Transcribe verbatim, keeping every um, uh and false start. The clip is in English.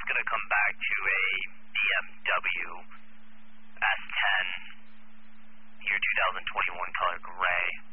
going to come back to a B M W S ten, year two thousand twenty-one, color gray.